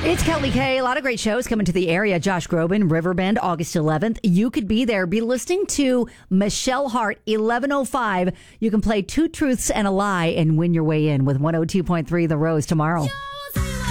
It's Kelly K. A lot of great shows coming to the area. Josh Groban, Riverbend, August 11th. You could be there. Be listening to Michelle Hart, 11:05. You can play Two Truths and a Lie and win your way in with 102.3 The Rose tomorrow.